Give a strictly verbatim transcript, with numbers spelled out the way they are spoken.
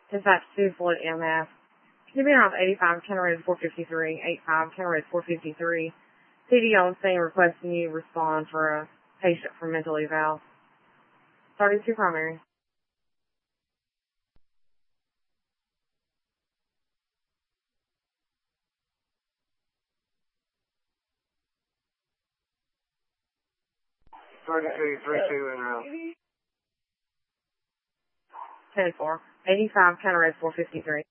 Dispatch two Floyd M F. Can you be around eighty-five, County Road four fifty-three, eighty-five, County Road four fifty-three. P D on scene requesting you respond for a patient for mental eval. thirty-two primary. thirty-two, three two in route. ten four. eighty-five, County Road four fifty-three.